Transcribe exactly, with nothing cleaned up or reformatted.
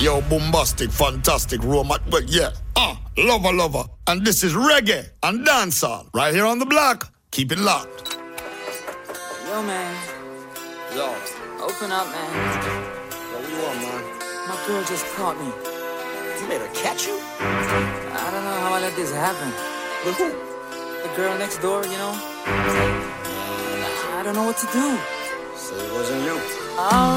Yo, bombastic, fantastic, romantic, well, yeah. Ah, lover, lover. And this is reggae and dancehall right here on the block. Keep it locked. Yo, man. Yo. Open up, man. Yo, what you want, man? My girl just caught me. You made her catch you? I don't know how I let this happen. With who? The girl next door, you know? I don't know what to do. Say it wasn't you. Oh.